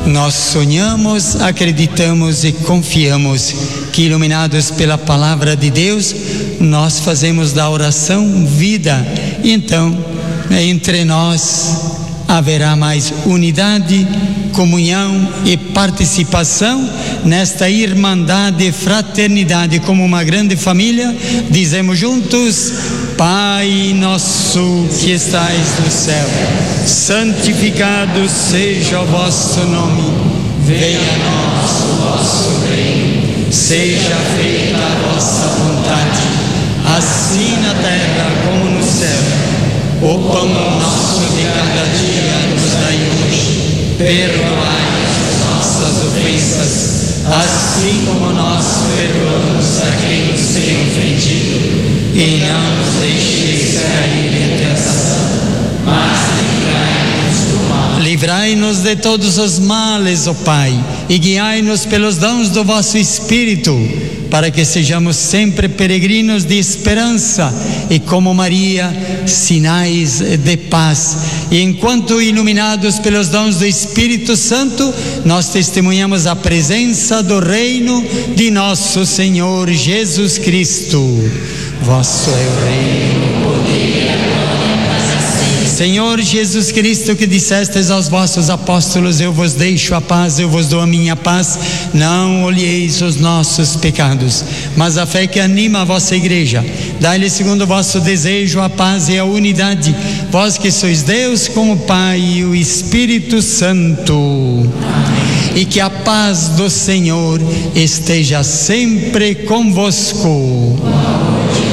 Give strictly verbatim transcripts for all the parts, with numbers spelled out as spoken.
Nós sonhamos, acreditamos e confiamos que, iluminados pela palavra de Deus, nós fazemos da oração vida. Então, entre nós haverá mais unidade, comunhão e participação nesta irmandade e fraternidade. Como uma grande família, dizemos juntos: Pai nosso que estais no céu, santificado seja o vosso nome, venha a nós o vosso reino, seja feita a vossa vontade, assim na terra como no céu. O pão nosso de cada dia nos dai hoje, perdoai as nossas ofensas, assim como nós perdoamos a quem nos tem ofendido, e não nos deixeis cair em tentação, mas livrai-nos do mal. Livrai-nos de todos os males, ó Pai, e guiai-nos pelos dons do vosso Espírito, para que sejamos sempre peregrinos de esperança e, como Maria, sinais de paz. E enquanto iluminados pelos dons do Espírito Santo, nós testemunhamos a presença do reino de nosso Senhor Jesus Cristo. Vosso é o reino, o poder e a glória para sempre. Senhor Jesus Cristo, que dissestes aos vossos apóstolos: eu vos deixo a paz, eu vos dou a minha paz, não olheis os nossos pecados, mas a fé que anima a vossa igreja. Dai-lhe segundo o vosso desejo a paz e a unidade, vós que sois Deus com o Pai e o Espírito Santo. Amém. E que a paz do Senhor esteja sempre convosco.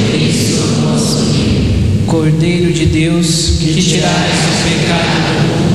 Cordeiro de Deus, que tirais o pecado do mundo,